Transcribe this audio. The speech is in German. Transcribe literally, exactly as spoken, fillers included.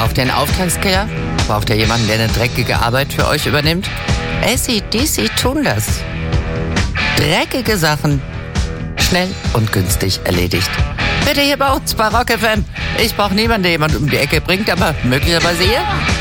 Braucht ihr einen Auftragskiller? Braucht ihr jemanden, der eine dreckige Arbeit für euch übernimmt? A C D C tun das. Dreckige Sachen schnell und günstig erledigt. Bitte hier bei uns bei Rock F M. Ich brauche niemanden, der jemand um die Ecke bringt, aber möglicherweise ihr.